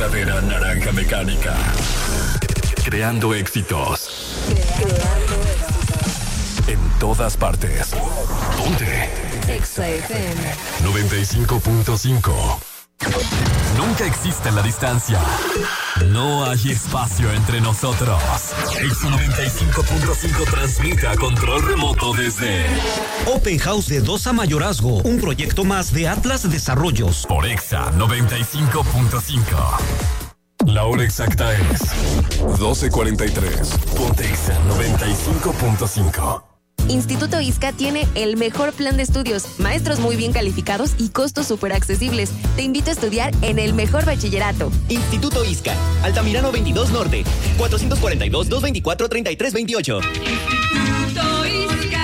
verdadera naranja mecánica. Creando éxitos. En todas partes. Ponte. Exa FM 95.5. Nunca existe la distancia. No hay espacio entre nosotros. Exa 95.5 transmite a control remoto desde Open House de Dosa Mayorazgo, un proyecto más de Atlas Desarrollos. Por Exa 95.5. La hora exacta es 12:43. Ponte Exa 95.5. Instituto ISCA tiene el mejor plan de estudios, maestros muy bien calificados y costos súper accesibles. Te invito a estudiar en el mejor bachillerato. Instituto ISCA, Altamirano 22 Norte, 442-224-3328. Instituto ISCA.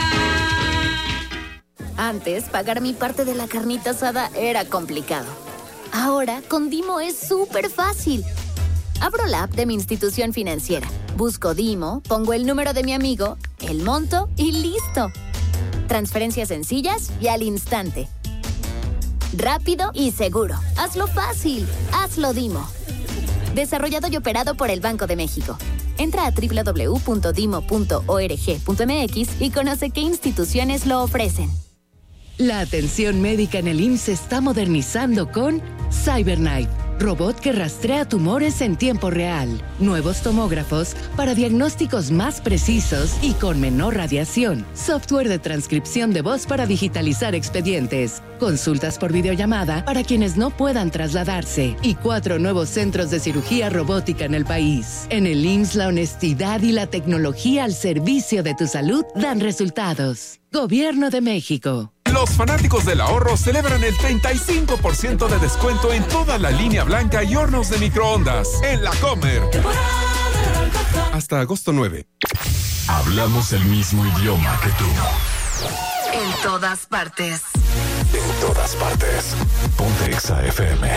Antes, pagar mi parte de la carnita asada era complicado. Ahora, con Dimo es súper fácil. Abro la app de mi institución financiera, busco Dimo, pongo el número de mi amigo, el monto y listo. Transferencias sencillas y al instante. Rápido y seguro. Hazlo fácil. Hazlo Dimo. Desarrollado y operado por el Banco de México. Entra a www.dimo.org.mx y conoce qué instituciones lo ofrecen. La atención médica en el IMSS se está modernizando con CyberKnife, robot que rastrea tumores en tiempo real, nuevos tomógrafos para diagnósticos más precisos y con menor radiación, software de transcripción de voz para digitalizar expedientes, consultas por videollamada para quienes no puedan trasladarse y 4 nuevos centros de cirugía robótica en el país. En el IMSS, la honestidad y la tecnología al servicio de tu salud dan resultados. Gobierno de México. Los fanáticos del ahorro celebran el 35% de descuento en toda la línea blanca y hornos de microondas en La Comer. Hasta agosto 9. Hablamos el mismo idioma que tú. En todas partes. En todas partes. Ponte Exa FM.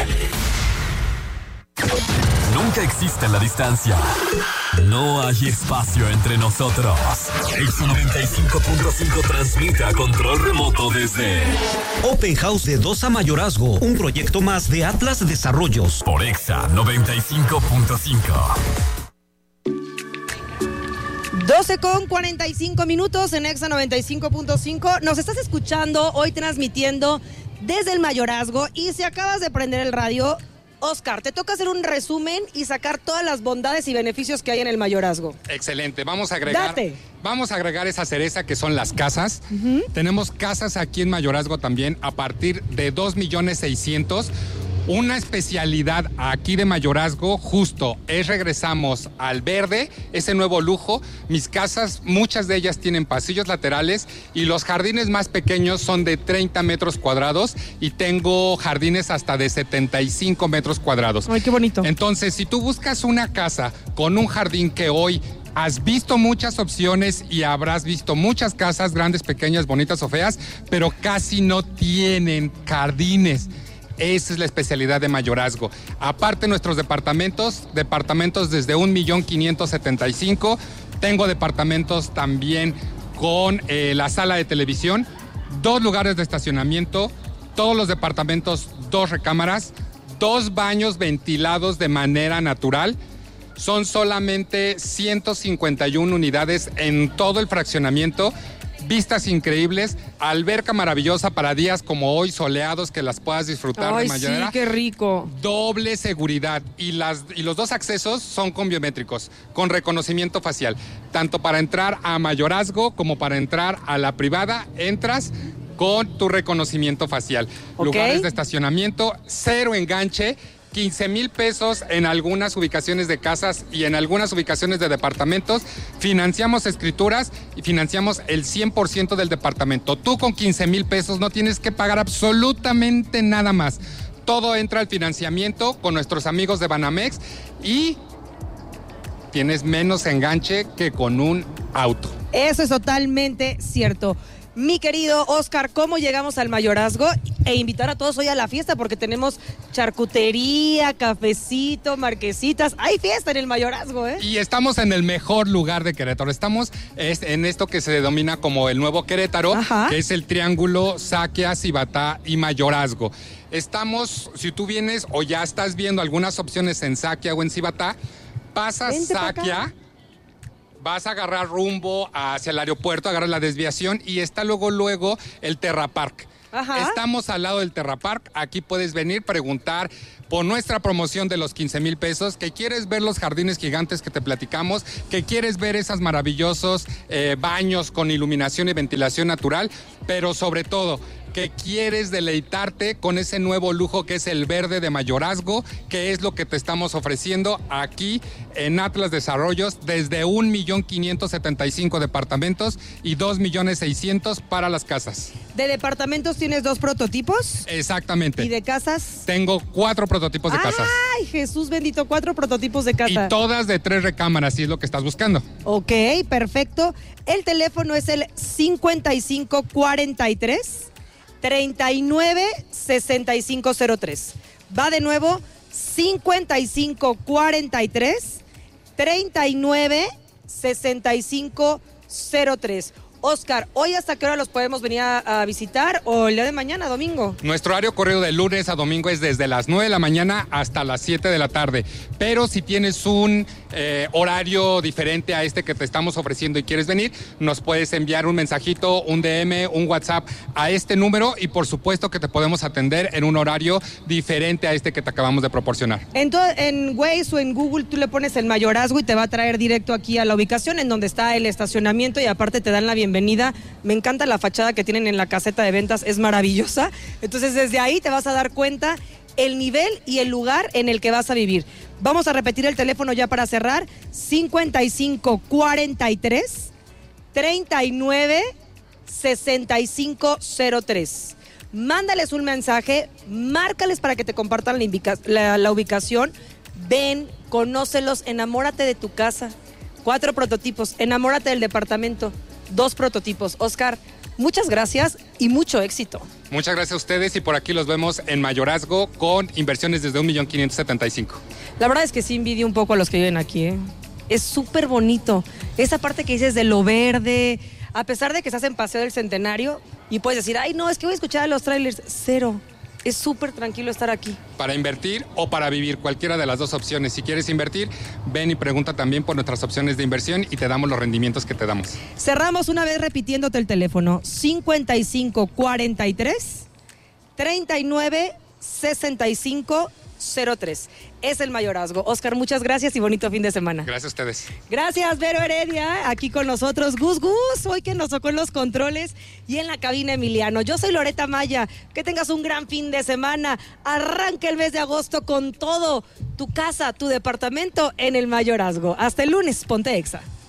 Nunca existe la distancia. No hay espacio entre nosotros. Exa 95.5 transmite a control remoto desde Open House de Dosa Mayorazgo, un proyecto más de Atlas Desarrollos. Por Exa 95.5. 12:45 en Exa 95.5. Nos estás escuchando hoy transmitiendo desde el Mayorazgo y si acabas de prender el radio, Oscar, te toca hacer un resumen y sacar todas las bondades y beneficios que hay en el Mayorazgo. Excelente, vamos a agregar esa cereza que son las casas. Uh-huh. Tenemos casas aquí en Mayorazgo también a partir de 2,600,000. Una especialidad aquí de Mayorazgo justo es regresamos al verde, ese nuevo lujo. Mis casas, muchas de ellas tienen pasillos laterales y los jardines más pequeños son de 30 metros cuadrados y tengo jardines hasta de 75 metros cuadrados. ¡Ay, qué bonito! Entonces, si tú buscas una casa con un jardín que hoy has visto muchas opciones y habrás visto muchas casas, grandes, pequeñas, bonitas o feas, pero casi no tienen jardines. Esa es la especialidad de Mayorazgo. Aparte nuestros departamentos desde 1,575,000. Tengo departamentos también con la sala de televisión, 2 lugares de estacionamiento, todos los departamentos 2 recámaras, 2 baños ventilados de manera natural. Son solamente 151 unidades en todo el fraccionamiento. Vistas increíbles, alberca maravillosa para días como hoy, soleados, que las puedas disfrutar de manera. ¡Ay, sí, qué rico! Doble seguridad y los 2 accesos son con biométricos, con reconocimiento facial. Tanto para entrar a Mayorazgo como para entrar a la privada, entras con tu reconocimiento facial. Okay. Lugares de estacionamiento, 0 enganche. 15,000 pesos en algunas ubicaciones de casas y en algunas ubicaciones de departamentos. Financiamos escrituras y financiamos el 100% del departamento. Tú con 15,000 pesos no tienes que pagar absolutamente nada más. Todo entra al financiamiento con nuestros amigos de Banamex y tienes menos enganche que con un auto. Eso es totalmente cierto. Mi querido Oscar, ¿cómo llegamos al mayorazgo? E invitar a todos hoy a la fiesta porque tenemos charcutería, cafecito, marquesitas. Hay fiesta en el mayorazgo, ¿eh? Y estamos en el mejor lugar de Querétaro. Estamos en esto que se denomina como el Nuevo Querétaro, que es el triángulo Saquia, Cibatá y Mayorazgo. Estamos, si tú vienes o ya estás viendo algunas opciones en Saquia o en Cibatá, pasas Saquia, vas a agarrar rumbo hacia el aeropuerto, agarras la desviación y está luego el Terra Park. Estamos al lado del Terra Park. Aquí puedes venir, preguntar por nuestra promoción de los 15,000 pesos, que quieres ver los jardines gigantes que te platicamos, que quieres ver esos maravillosos baños con iluminación y ventilación natural, pero sobre todo que quieres deleitarte con ese nuevo lujo que es el verde de Mayorazgo, que es lo que te estamos ofreciendo aquí en Atlas Desarrollos, desde 1,575,000 departamentos y 2,600,000 para las casas. ¿De departamentos tienes 2 prototipos? Exactamente. ¿Y de casas? Tengo 4 prototipos de casas. ¡Ay, Jesús bendito! 4 prototipos de casa. Y todas de 3 recámaras, si es lo que estás buscando. Ok, perfecto. El teléfono es el 5543 396503. Va de nuevo, 5543 396503. Oscar, ¿hoy hasta qué hora los podemos venir a visitar o el día de mañana, domingo? Nuestro horario corrido de lunes a domingo es desde las 9 de la mañana hasta las 7 de la tarde. Pero si tienes un horario diferente a este que te estamos ofreciendo y quieres venir, nos puedes enviar un mensajito, un DM, un WhatsApp a este número y por supuesto que te podemos atender en un horario diferente a este que te acabamos de proporcionar. En Waze o en Google tú le pones el Mayorazgo y te va a traer directo aquí a la ubicación en donde está el estacionamiento y aparte te dan la bienvenida. Me encanta la fachada que tienen en la caseta de ventas, es maravillosa. Entonces desde ahí te vas a dar cuenta el nivel y el lugar en el que vas a vivir. Vamos a repetir el teléfono ya para cerrar: 5543 396503. Mándales un mensaje, márcales para que te compartan la ubicación. Ven, conócelos, enamórate de tu casa. 4 prototipos, enamórate del departamento. 2 prototipos. Oscar, muchas gracias y mucho éxito. Muchas gracias a ustedes y por aquí los vemos en Mayorazgo con inversiones desde 1,575,000. La verdad es que sí envidio un poco a los que viven aquí, ¿eh? Es súper bonito. Esa parte que dices de lo verde, a pesar de que estás en Paseo del Centenario y puedes decir, ay no, es que voy a escuchar a los trailers. Cero. Es súper tranquilo estar aquí. Para invertir o para vivir, cualquiera de las 2 opciones. Si quieres invertir, ven y pregunta también por nuestras opciones de inversión y te damos los rendimientos que te damos. Cerramos una vez repitiéndote el teléfono: 5543 396503. Es el Mayorazgo. Oscar, muchas gracias y bonito fin de semana. Gracias a ustedes. Gracias, Vero Heredia, aquí con nosotros. Gus, hoy que nos tocó en los controles y en la cabina Emiliano. Yo soy Loreta Maya. Que tengas un gran fin de semana. Arranca el mes de agosto con todo. Tu casa, tu departamento en el Mayorazgo. Hasta el lunes, ponte Exa.